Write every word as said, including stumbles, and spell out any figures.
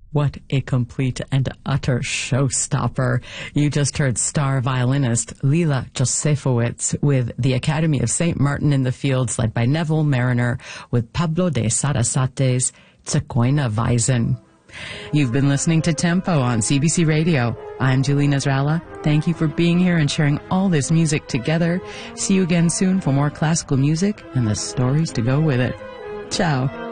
What a complete and utter showstopper. You just heard star violinist Lila Josefowicz with the Academy of Saint Martin in the Fields, led by Neville Mariner, with Pablo de Sarasate's Zigeuner Weisen. You've been listening to Tempo on C B C Radio. I'm Julie Nasrallah. Thank you for being here and sharing all this music together. See you again soon for more classical music and the stories to go with it. Ciao.